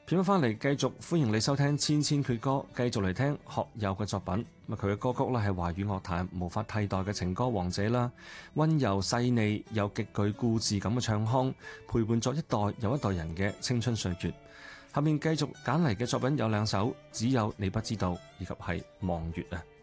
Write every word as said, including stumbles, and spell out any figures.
片翻嚟，繼續歡迎你收聽千千闕歌，繼續嚟聽學友嘅作品。咁佢嘅歌曲咧係華語樂壇無法替代嘅情歌王者啦，溫柔細膩又極具故事感嘅唱腔，陪伴咗一代又一代人嘅青春歲月。下面繼續揀嚟嘅作品有兩首，只有你不知道以及係望月啊。